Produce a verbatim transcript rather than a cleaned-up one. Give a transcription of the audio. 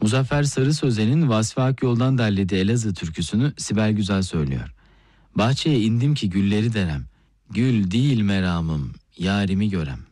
Muzaffer Sarı Sözen'in Vasfi Akyol'dan derlediği Elazığ türküsünü Sibel Güzel söylüyor. Bahçeye indim ki gülleri derem, gül değil meramım, yarimi görem.